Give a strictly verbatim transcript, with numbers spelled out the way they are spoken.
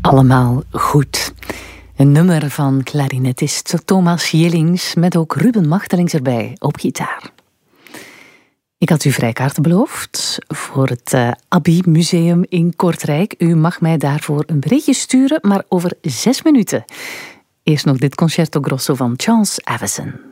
Allemaal goed. Een nummer van klarinetist Thomas Jillings met ook Ruben Machtelings erbij op gitaar. Ik had u vrijkaarten beloofd voor het uh, Abbey Museum in Kortrijk. U mag mij daarvoor een berichtje sturen, maar over zes minuten. Eerst nog dit concerto grosso van Charles Avison.